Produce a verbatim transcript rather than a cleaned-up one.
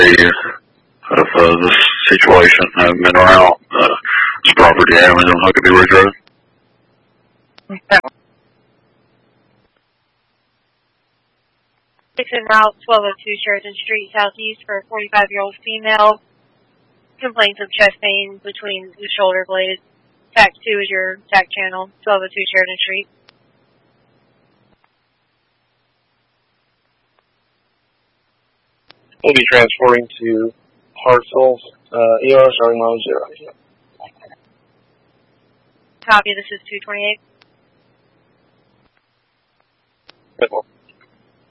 of uh, this situation having been around uh, this property damage on Huckabee Ridge Road. Six en route, twelve oh two Sheridan Street Southeast for a forty-five-year-old female. Complaints of chest pain between the shoulder blades. T A C two is your T A C channel, twelve oh two Sheridan Street. We'll be transporting to Hartsville, uh, E R starting mile zero. Copy, this is two twenty-eight. Good one.